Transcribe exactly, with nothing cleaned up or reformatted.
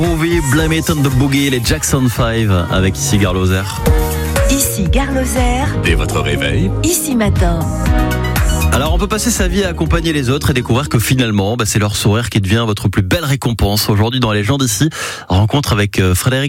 Movie, Blame It on the Boogie, les Jackson five avec ici Gare Lozère. Ici Gare Lozère. Dès votre réveil. Ici matin. Alors on peut passer sa vie à accompagner les autres et découvrir que finalement bah, c'est leur sourire qui devient votre plus belle récompense. Aujourd'hui dans Les gens d'ici, rencontre avec Frédéric